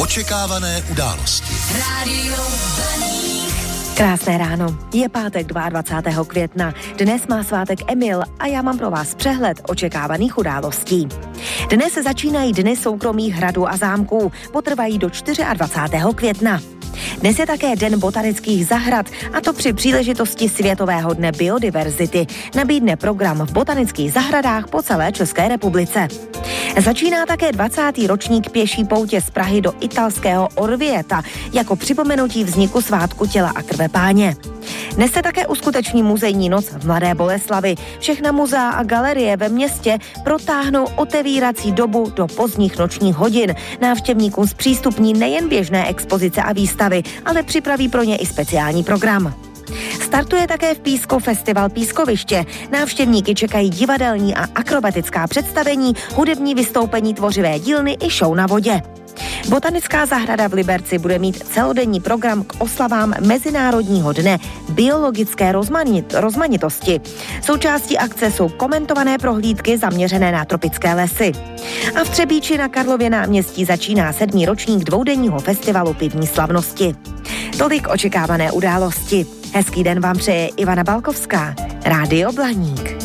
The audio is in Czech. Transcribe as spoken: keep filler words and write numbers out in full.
Očekávané události. Rádio Blaník. Krásné ráno. Je pátek dvacátého druhého května. Dnes má svátek Emil a já mám pro vás přehled očekávaných událostí. Dnes se začínají dny soukromých hradů a zámků. Potrvají do dvacátého čtvrtého května. Dnes je také Den botanických zahrad, a to při příležitosti Světového dne biodiverzity. Nabídne program v botanických zahradách po celé České republice. Začíná také dvacátý ročník pěší poutě z Prahy do italského Orvieta jako připomenutí vzniku svátku těla a krve Páně. Dnes se také uskuteční muzejní noc v Mladé Boleslavi. Všechna muzea a galerie ve městě protáhnou otevírací dobu do pozdních nočních hodin. Návštěvníkům zpřístupní nejen běžné expozice a výstavy, ale připraví pro ně i speciální program. Startuje také v Písku festival Pískoviště. Návštěvníky čekají divadelní a akrobatická představení, hudební vystoupení tvořivé dílny i show na vodě. Botanická zahrada v Liberci bude mít celodenní program k oslavám Mezinárodního dne biologické rozmanit, rozmanitosti. Součástí akce jsou komentované prohlídky zaměřené na tropické lesy. A v Třebíči na Karlově náměstí začíná sedmý ročník dvoudenního festivalu pivní slavnosti. Tolik očekávané události. Hezký den vám přeje Ivana Balkovská. Rádio Blaník.